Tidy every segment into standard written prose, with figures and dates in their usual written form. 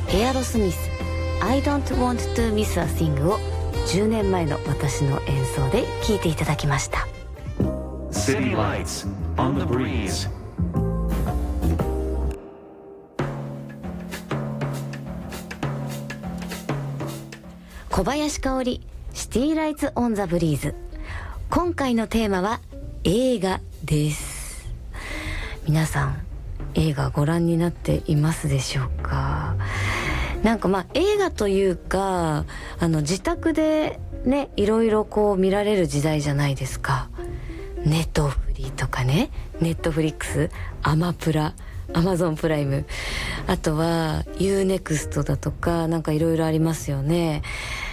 エアロスミス I don't want to miss a thing を10年前の私の演奏で聴いていただきました。 City Lights on the Breeze。 小林香織シティライツオンザブリーズ。今回のテーマは映画です。皆さん映画ご覧になっていますでしょうか。なんか映画というか自宅でねいろいろこう見られる時代じゃないですか。ネットフリとかね、ネットフリックス、アマプラ、アマゾンプライム、あとは UNEXT だとかなんかいろいろありますよね。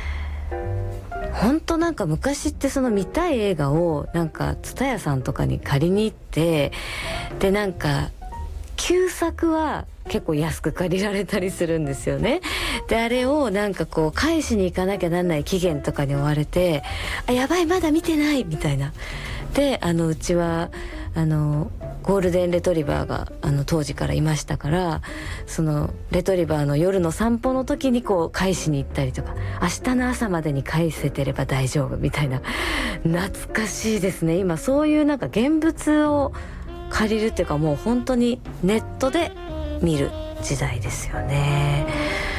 本当なんか昔ってその見たい映画をなんかTSUTAYAさんとかに借りに行って、でなんか旧作は結構安く借りられたりするんですよね。であれをなんかこう返しに行かなきゃなんない期限とかに追われて、あやばいまだ見てないみたいな。でうちはゴールデンレトリバーが当時からいましたから、そのレトリバーの夜の散歩の時にこう返しに行ったりとか、明日の朝までに返せてれば大丈夫みたいな。懐かしいですね。今そういうなんか現物を借りるっていうか、もう本当にネットで見る時代ですよね。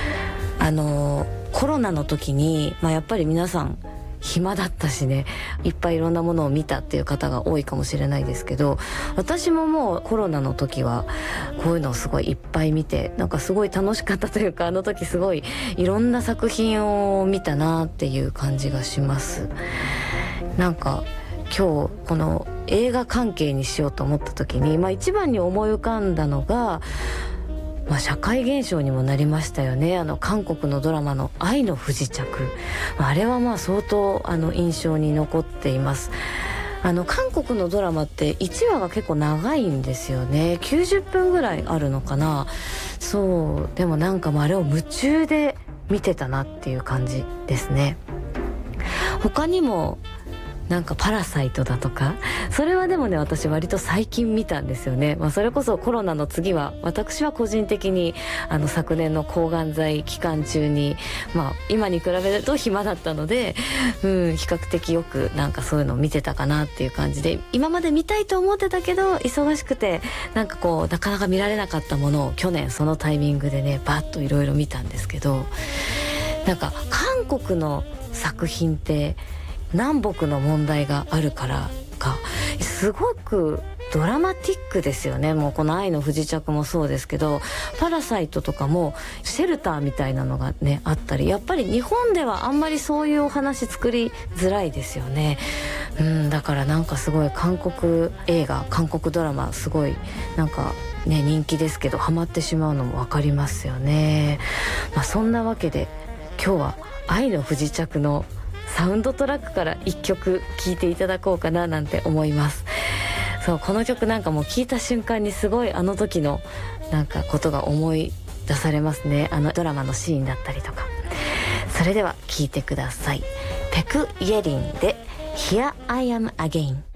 コロナの時に、やっぱり皆さん暇だったしね、いっぱいいろんなものを見たっていう方が多いかもしれないですけど、私ももうコロナの時はこういうのをすごいいっぱい見て、なんかすごい楽しかったというか、時すごいいろんな作品を見たなっていう感じがします。なんか今日この映画関係にしようと思った時に、一番に思い浮かんだのが、社会現象にもなりましたよね。韓国のドラマの愛の不時着、あれは相当印象に残っています。韓国のドラマって1話が結構長いんですよね。90分ぐらいあるのかな。そうでもなんかあれを夢中で見てたなっていう感じですね。他にもなんかパラサイトだとか、それはでもね私割と最近見たんですよね。それこそコロナの次は私は個人的に昨年の抗がん剤期間中に今に比べると暇だったので、比較的よくなんかそういうのを見てたかなっていう感じで、今まで見たいと思ってたけど忙しくてなんかこうなかなか見られなかったものを去年そのタイミングでねバッといろいろ見たんですけど、なんか韓国の作品って南北の問題があるからかすごくドラマティックですよね。もうこの愛の不時着もそうですけど、パラサイトとかもシェルターみたいなのがねあったり、やっぱり日本ではあんまりそういうお話作りづらいですよね。だからなんかすごい韓国映画、韓国ドラマすごいなんかね人気ですけど、ハマってしまうのも分かりますよね。そんなわけで今日は愛の不時着のサウンドトラックから1曲聴いていただこうかななんて思います。そうこの曲なんかもう聴いた瞬間にすごい時のなんかことが思い出されますね。ドラマのシーンだったりとか。それでは聴いてください。ペク・イェリンで Here I Am Again。